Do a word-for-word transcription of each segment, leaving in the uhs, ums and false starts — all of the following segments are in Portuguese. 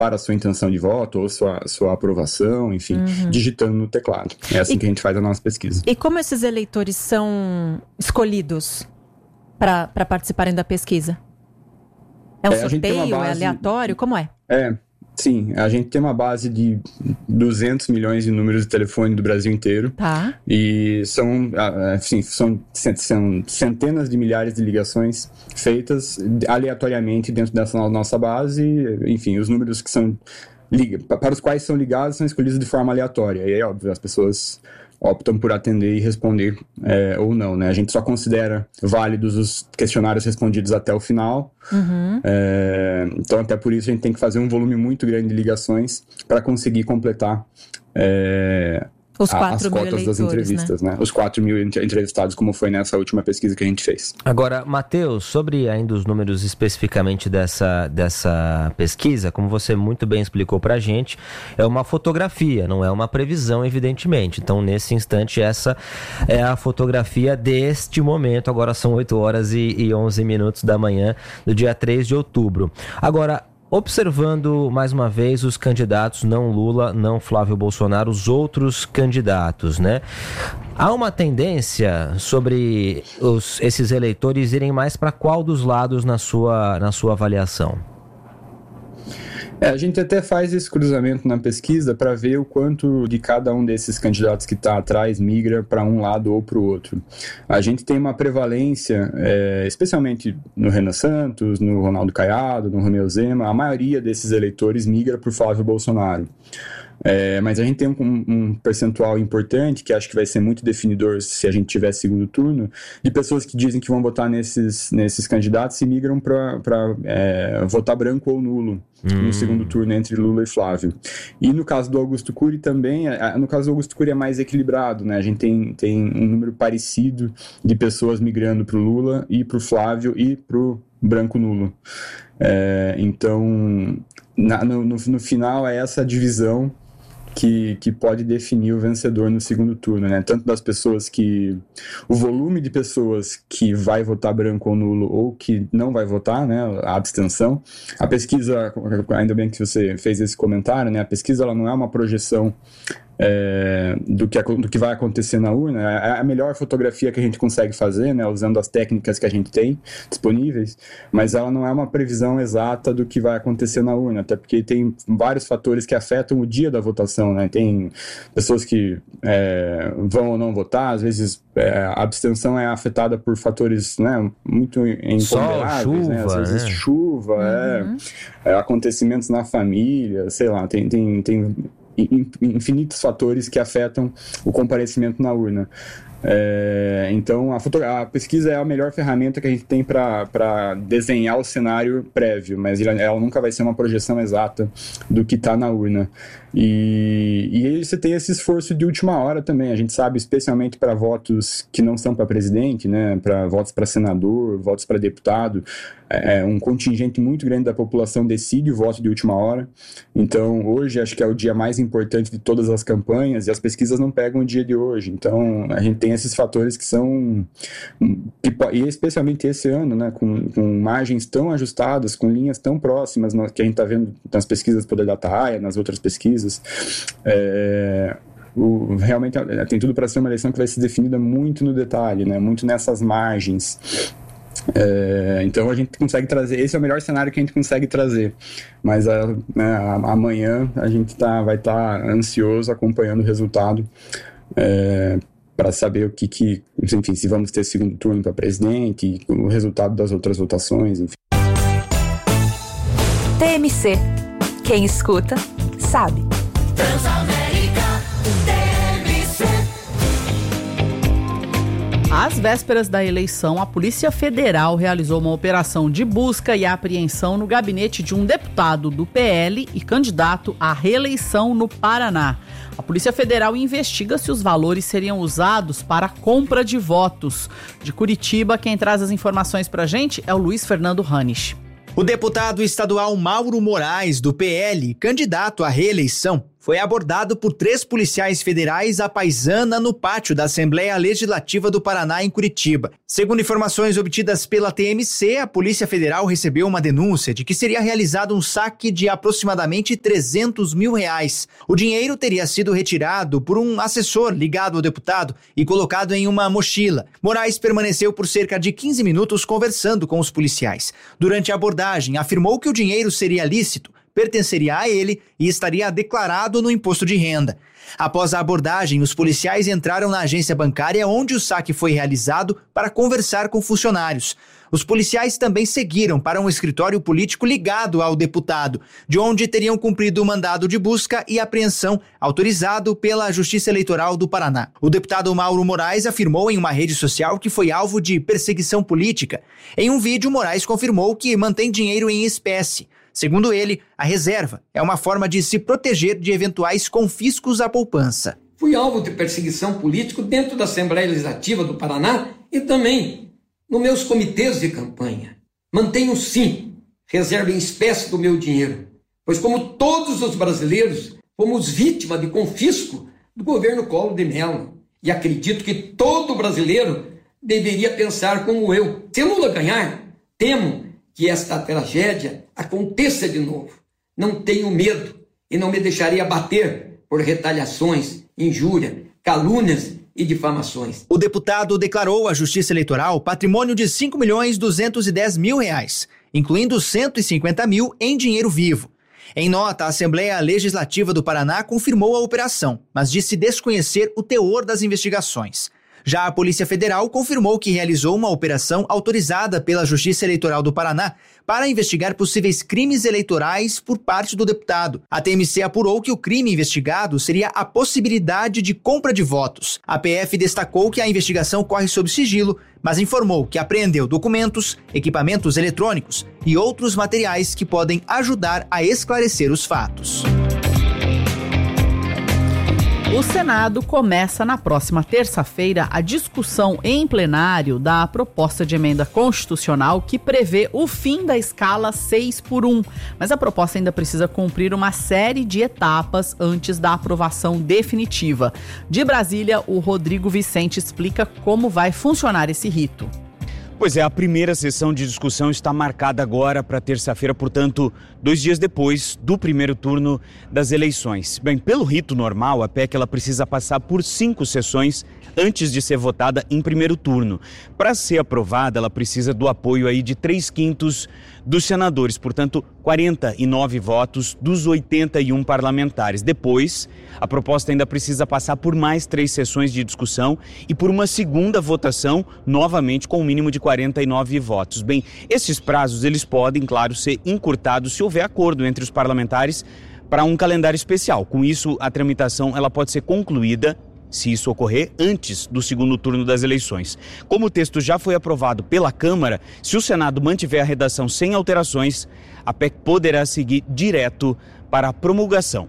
a sua intenção de voto ou sua, sua aprovação, enfim, uhum. digitando no teclado. É assim e, que a gente faz a nossa pesquisa. E como esses eleitores são escolhidos para participarem da pesquisa? É um é, sorteio? Base, é aleatório? Como é? É, sim. A gente tem uma base de duzentos milhões de números de telefone do Brasil inteiro. Tá. E são, assim, são, são centenas de milhares de ligações feitas aleatoriamente dentro dessa nossa base. Enfim, os números que são para os quais são ligados são escolhidos de forma aleatória. E é óbvio, as pessoas optam por atender e responder é, ou não, né? A gente só considera válidos os questionários respondidos até o final. Uhum. É, então, até por isso, a gente tem que fazer um volume muito grande de ligações para conseguir completar é, Os quatro as mil cotas das entrevistas, né? né? Os quatro mil entrevistados, como foi nessa última pesquisa que a gente fez. Agora, Matheus, sobre ainda os números especificamente dessa, dessa pesquisa, como você muito bem explicou pra gente, é uma fotografia, não é uma previsão, evidentemente. Então, nesse instante, essa é a fotografia deste momento. Agora são oito horas e onze minutos da manhã do dia três de outubro. Agora, observando mais uma vez os candidatos, não Lula, não Flávio Bolsonaro, os outros candidatos, né? Há uma tendência sobre os, esses eleitores irem mais para qual dos lados na sua, na sua avaliação? É, a gente até faz esse cruzamento na pesquisa para ver o quanto de cada um desses candidatos que está atrás migra para um lado ou para o outro. A gente tem uma prevalência, é, especialmente no Renan Santos, no Ronaldo Caiado, no Romeu Zema, a maioria desses eleitores migra para o Flávio Bolsonaro. É, mas a gente tem um, um percentual importante, que acho que vai ser muito definidor se a gente tiver segundo turno, de pessoas que dizem que vão votar nesses, nesses candidatos e migram para é, votar branco ou nulo hum. no segundo turno entre Lula e Flávio. E no caso do Augusto Cury também, no caso do Augusto Cury é mais equilibrado, né? A gente tem, tem um número parecido de pessoas migrando para o Lula e para o Flávio e para o branco nulo. É, então, na, no, no, no final é essa divisão Que, que pode definir o vencedor no segundo turno, né? Tanto das pessoas que... O volume de pessoas que vai votar branco ou nulo ou que não vai votar, né? A abstenção. A pesquisa, ainda bem que você fez esse comentário, né? A pesquisa, ela não é uma projeção é, do, que, do que vai acontecer na urna. É a melhor fotografia que a gente consegue fazer, né? Usando as técnicas que a gente tem disponíveis, mas ela não é uma previsão exata do que vai acontecer na urna, até porque tem vários fatores que afetam o dia da votação, né? Tem pessoas que é, vão ou não votar, às vezes é, a abstenção é afetada por fatores, né, muito imponderáveis, né? Às vezes né? chuva, uhum. é, é, acontecimentos na família, sei lá, tem, tem, tem infinitos fatores que afetam o comparecimento na urna. É, então a, foto, a pesquisa é a melhor ferramenta que a gente tem para desenhar o cenário prévio, mas ela, ela nunca vai ser uma projeção exata do que está na urna. E, e aí você tem esse esforço de última hora também. A gente sabe, especialmente para votos que não são para presidente, né, para votos para senador, votos para deputado, é, um contingente muito grande da população decide o voto de última hora. Então hoje acho que é o dia mais importante de todas as campanhas e as pesquisas não pegam o dia de hoje. Então a gente tem esses fatores que são, que, e especialmente esse ano, né, com, com margens tão ajustadas, com linhas tão próximas, que a gente está vendo nas pesquisas do Poder da Ataia, nas outras pesquisas, é, o, realmente tem tudo para ser uma eleição que vai ser definida muito no detalhe, né, muito nessas margens. É, então a gente consegue trazer, esse é o melhor cenário que a gente consegue trazer, mas a, né, amanhã a gente tá, vai estar tá ansioso acompanhando o resultado, é, para saber o que, que, enfim, se vamos ter segundo turno para presidente, o resultado das outras votações, enfim. T M C. Quem escuta, sabe. Transamérica, T M C. Às vésperas da eleição, a Polícia Federal realizou uma operação de busca e apreensão no gabinete de um deputado do P L e candidato à reeleição no Paraná. A Polícia Federal investiga se os valores seriam usados para a compra de votos. De Curitiba, quem traz as informações pra gente é o Luiz Fernando Ranisch. O deputado estadual Mauro Moraes, do P L, candidato à reeleição, foi abordado por três policiais federais à paisana no pátio da Assembleia Legislativa do Paraná, em Curitiba. Segundo informações obtidas pela T M C, a Polícia Federal recebeu uma denúncia de que seria realizado um saque de aproximadamente trezentos mil reais. O dinheiro teria sido retirado por um assessor ligado ao deputado e colocado em uma mochila. Moraes permaneceu por cerca de quinze minutos conversando com os policiais. Durante a abordagem, afirmou que o dinheiro seria lícito, pertenceria a ele e estaria declarado no imposto de renda. Após a abordagem, os policiais entraram na agência bancária onde o saque foi realizado para conversar com funcionários. Os policiais também seguiram para um escritório político ligado ao deputado, de onde teriam cumprido o mandado de busca e apreensão autorizado pela Justiça Eleitoral do Paraná. O deputado Mauro Moraes afirmou em uma rede social que foi alvo de perseguição política. Em um vídeo, Moraes confirmou que mantém dinheiro em espécie. Segundo ele, a reserva é uma forma de se proteger de eventuais confiscos à poupança. Fui alvo de perseguição política dentro da Assembleia Legislativa do Paraná e também nos meus comitês de campanha. Mantenho, sim, reserva em espécie do meu dinheiro, pois como todos os brasileiros, fomos vítima de confisco do governo Collor de Mello. E acredito que todo brasileiro deveria pensar como eu. Se Lula ganhar, temo que esta tragédia aconteça de novo. Não tenho medo e não me deixaria abater por retaliações, injúria, calúnias e difamações. O deputado declarou à Justiça Eleitoral patrimônio de cinco milhões duzentos e dez mil reais, incluindo cento e cinquenta mil em dinheiro vivo. Em nota, a Assembleia Legislativa do Paraná confirmou a operação, mas disse desconhecer o teor das investigações. Já a Polícia Federal confirmou que realizou uma operação autorizada pela Justiça Eleitoral do Paraná para investigar possíveis crimes eleitorais por parte do deputado. A T M C apurou que o crime investigado seria a possibilidade de compra de votos. A P F destacou que a investigação corre sob sigilo, mas informou que apreendeu documentos, equipamentos eletrônicos e outros materiais que podem ajudar a esclarecer os fatos. O Senado começa na próxima terça-feira a discussão em plenário da proposta de emenda constitucional que prevê o fim da escala seis por um. Mas a proposta ainda precisa cumprir uma série de etapas antes da aprovação definitiva. De Brasília, o Rodrigo Vicente explica como vai funcionar esse rito. Pois é, a primeira sessão de discussão está marcada agora para terça-feira, portanto, dois dias depois do primeiro turno das eleições. Bem, pelo rito normal, a P E C ela precisa passar por cinco sessões antes de ser votada em primeiro turno. Para ser aprovada, ela precisa do apoio aí de três quintos dos senadores, portanto, quarenta e nove votos dos oitenta e um parlamentares. Depois, a proposta ainda precisa passar por mais três sessões de discussão e por uma segunda votação, novamente com um mínimo de quarenta e nove votos. Bem, esses prazos, eles podem, claro, ser encurtados se houver acordo entre os parlamentares para um calendário especial. Com isso, a tramitação ela pode ser concluída, se isso ocorrer, antes do segundo turno das eleições. Como o texto já foi aprovado pela Câmara, se o Senado mantiver a redação sem alterações, a P E C poderá seguir direto para a promulgação.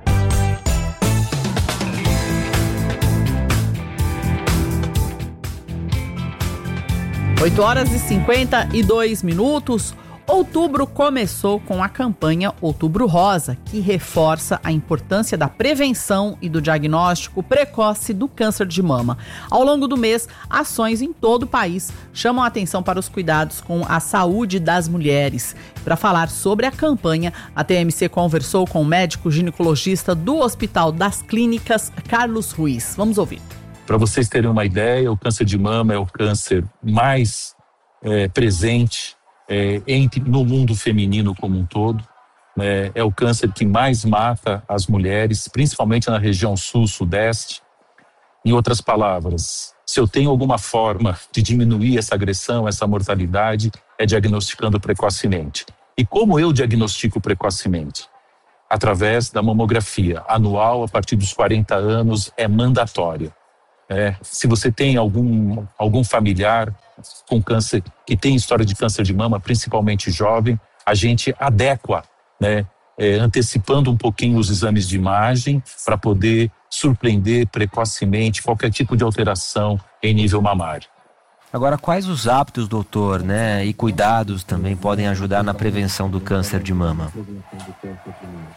oito horas e cinquenta e dois minutos. Outubro começou com a campanha Outubro Rosa, que reforça a importância da prevenção e do diagnóstico precoce do câncer de mama. Ao longo do mês, ações em todo o país chamam a atenção para os cuidados com a saúde das mulheres. Para falar sobre a campanha, a T M C conversou com o médico ginecologista do Hospital das Clínicas, Carlos Ruiz. Vamos ouvir. Para vocês terem uma ideia, o câncer de mama é o câncer mais é, presente é, entre, no mundo feminino como um todo. É, é o câncer que mais mata as mulheres, principalmente na região sul-sudeste. Em outras palavras, se eu tenho alguma forma de diminuir essa agressão, essa mortalidade, é diagnosticando precocemente. E como eu diagnostico precocemente? Através da mamografia anual, a partir dos quarenta anos, é mandatória. É, se você tem algum, algum familiar com câncer, que tem história de câncer de mama, principalmente jovem, a gente adequa, né, é, antecipando um pouquinho os exames de imagem para poder surpreender precocemente qualquer tipo de alteração em nível mamário. Agora, quais os hábitos, doutor, né, e cuidados também podem ajudar na prevenção do câncer de mama?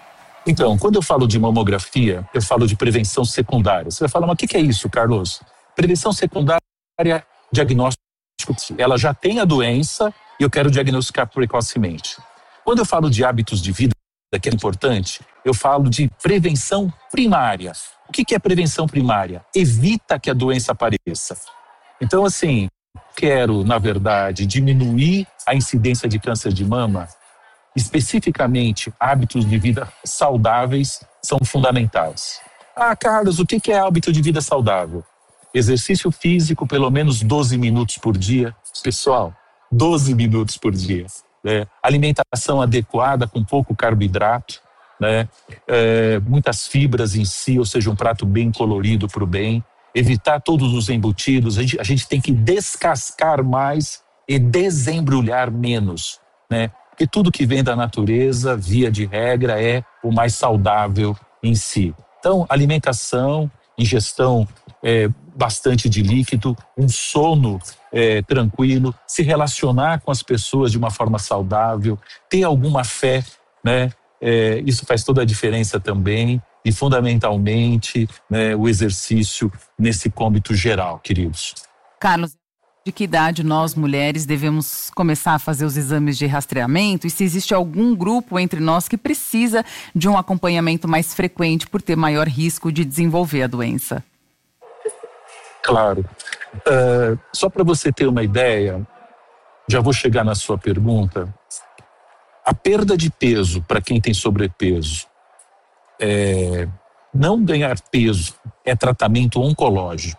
Então, quando eu falo de mamografia, eu falo de prevenção secundária. Você vai falar, mas o que é isso, Carlos? Prevenção secundária, diagnóstico, ela já tem a doença e eu quero diagnosticar precocemente. Quando eu falo de hábitos de vida, que é importante, eu falo de prevenção primária. O que é prevenção primária? Evita que a doença apareça. Então, assim, quero, na verdade, diminuir a incidência de câncer de mama. Especificamente, hábitos de vida saudáveis são fundamentais. Ah, Carlos, o que é hábito de vida saudável? Exercício físico, pelo menos doze minutos por dia. Pessoal, doze minutos por dia. Né? Alimentação adequada, com pouco carboidrato. Né? É, muitas fibras em si, ou seja, um prato bem colorido para o bem. Evitar todos os embutidos. A gente, a gente tem que descascar mais e desembrulhar menos. Né? Porque tudo que vem da natureza, via de regra, é o mais saudável em si. Então, alimentação, ingestão é, bastante de líquido, um sono é, tranquilo, se relacionar com as pessoas de uma forma saudável, ter alguma fé, né? É, isso faz toda a diferença também. E, fundamentalmente, né, o exercício nesse cômbito geral, queridos. Carlos, de que idade nós, mulheres, devemos começar a fazer os exames de rastreamento e se existe algum grupo entre nós que precisa de um acompanhamento mais frequente por ter maior risco de desenvolver a doença? Claro. Uh, só para você ter uma ideia, já vou chegar na sua pergunta, a perda de peso para quem tem sobrepeso, é, não ganhar peso é tratamento oncológico.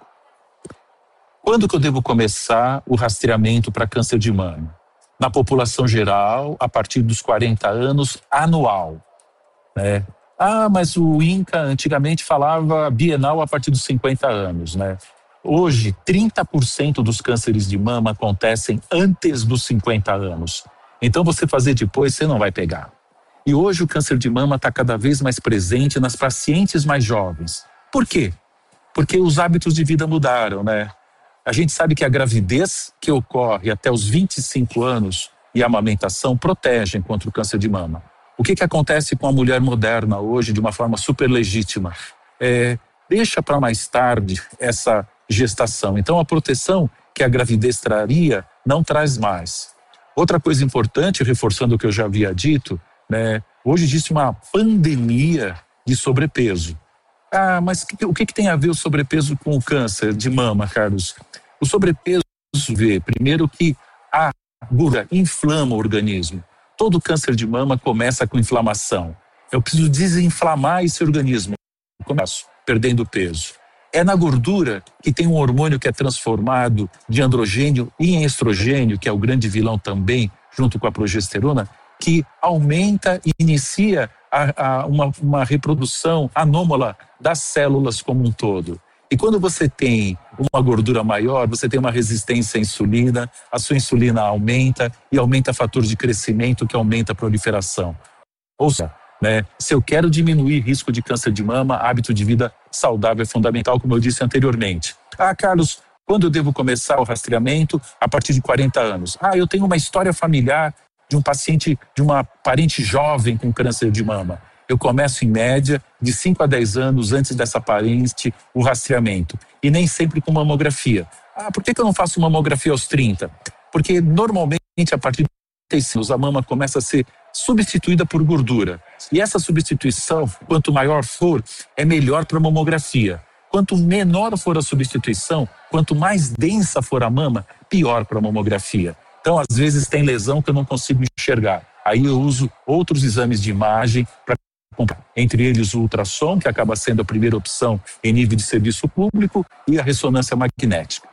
Quando que eu devo começar o rastreamento para câncer de mama? Na população geral, a partir dos quarenta anos, anual. Né? Ah, mas o INCA antigamente falava bienal a partir dos cinquenta anos. Né? Hoje, trinta por cento dos cânceres de mama acontecem antes dos cinquenta anos. Então, você fazer depois, você não vai pegar. E hoje o câncer de mama está cada vez mais presente nas pacientes mais jovens. Por quê? Porque os hábitos de vida mudaram, né? A gente sabe que a gravidez que ocorre até os vinte e cinco anos e a amamentação protegem contra o câncer de mama. O que que acontece com a mulher moderna hoje de uma forma super legítima? É, deixa para mais tarde essa gestação. Então a proteção que a gravidez traria não traz mais. Outra coisa importante, reforçando o que eu já havia dito, né, hoje existe uma pandemia de sobrepeso. Ah, mas que, o que, que tem a ver o sobrepeso com o câncer de mama, Carlos? O sobrepeso vê, primeiro, que a gordura inflama o organismo. Todo câncer de mama começa com inflamação. Eu preciso desinflamar esse organismo. Começo perdendo peso. É na gordura que tem um hormônio que é transformado de androgênio em estrogênio, que é o grande vilão também, junto com a progesterona, que aumenta e inicia a, a uma, uma reprodução anômala das células como um todo. E quando você tem uma gordura maior, você tem uma resistência à insulina, a sua insulina aumenta e aumenta o fator de crescimento que aumenta a proliferação. Ou seja, né, se eu quero diminuir risco de câncer de mama, hábito de vida saudável é fundamental, como eu disse anteriormente. Ah, Carlos, quando eu devo começar o rastreamento? A partir de quarenta anos. Ah, eu tenho uma história familiar de um paciente, de uma parente jovem com câncer de mama. Eu começo em média de cinco a dez anos antes dessa parente o rastreamento. E nem sempre com mamografia. Ah, por que que eu não faço mamografia aos trinta? Porque normalmente a partir de trinta e cinco anos a mama começa a ser substituída por gordura. E essa substituição, quanto maior for, é melhor para a mamografia. Quanto menor for a substituição, quanto mais densa for a mama, pior para a mamografia. Então, às vezes tem lesão que eu não consigo enxergar. Aí eu uso outros exames de imagem para comprar. Entre eles o ultrassom, que acaba sendo a primeira opção em nível de serviço público, e a ressonância magnética.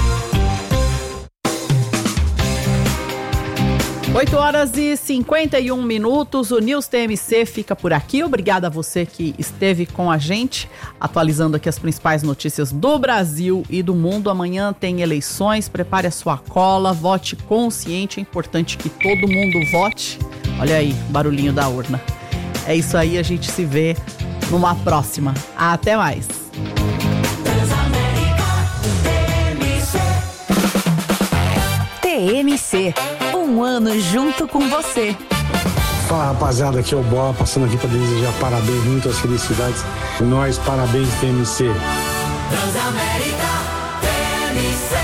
oito horas e cinquenta e um minutos, o News T M C fica por aqui. Obrigada a você que esteve com a gente, atualizando aqui as principais notícias do Brasil e do mundo. Amanhã tem eleições, prepare a sua cola, vote consciente, é importante que todo mundo vote. Olha aí, barulhinho da urna. É isso aí, a gente se vê numa próxima. Até mais. T M C, um ano junto com você. Fala, rapaziada, aqui é o Bola, passando aqui para desejar parabéns, muitas felicidades. Nós, parabéns, T M C. Transamérica T M C.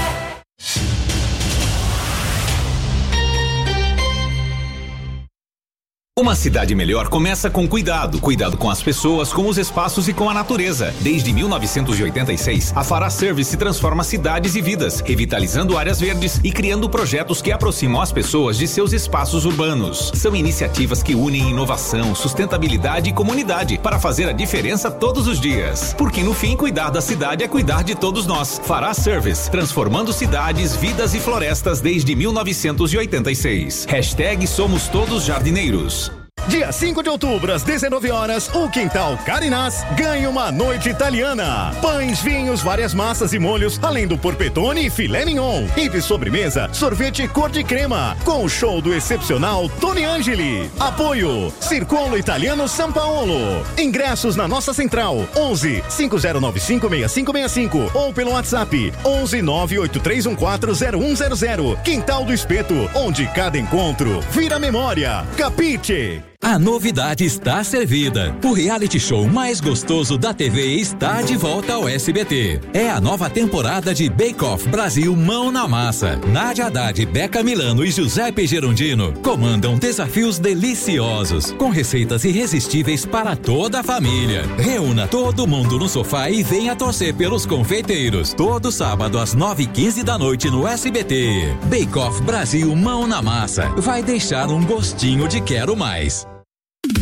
Uma cidade melhor começa com cuidado. Cuidado com as pessoas, com os espaços e com a natureza. Desde mil novecentos e oitenta e seis, a Fará Service transforma cidades e vidas, revitalizando áreas verdes e criando projetos que aproximam as pessoas de seus espaços urbanos. São iniciativas que unem inovação, sustentabilidade e comunidade para fazer a diferença todos os dias. Porque no fim, cuidar da cidade é cuidar de todos nós. Fará Service, transformando cidades, vidas e florestas desde mil novecentos e oitenta e seis. Hashtag Somos Todos Jardineiros. Dia cinco de outubro, às dezenove horas, o Quintal Carinás ganha uma noite italiana. Pães, vinhos, várias massas e molhos, além do porpetone e filé mignon. E de sobremesa, sorvete cor de crema, com o show do excepcional Tony Angeli. Apoio, Circolo Italiano São Paulo. Ingressos na nossa central, onze, cinco zero nove cinco, seis cinco seis cinco ou pelo WhatsApp, onze, nove oito três um quatro zero um zero zero. Quintal do Espeto, onde cada encontro vira memória. Capite! A novidade está servida. O reality show mais gostoso da T V está de volta ao S B T. É a nova temporada de Bake Off Brasil Mão na Massa. Nádia Haddad, Beca Milano e Giuseppe Gerondino comandam desafios deliciosos, com receitas irresistíveis para toda a família. Reúna todo mundo no sofá e venha torcer pelos confeiteiros. Todo sábado às nove e quinze da noite no S B T. Bake Off Brasil Mão na Massa. Vai deixar um gostinho de quero mais.